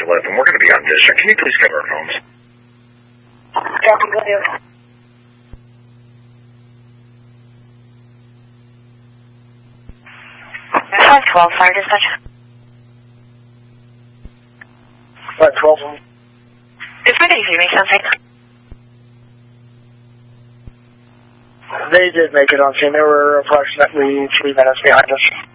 Elizabeth, and we're going to be on district. Can you please cover our phones? Copy, go ahead. Flight 12, fire dispatch. Flight 12. Is where you make something? They did make it on scene. They were approximately 3 minutes behind us.